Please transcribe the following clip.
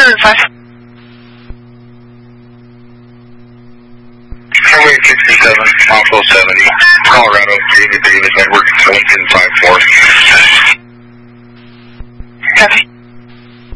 Highway 67, Oslo 70, Colorado, David Davis, Edward, Lincoln 54.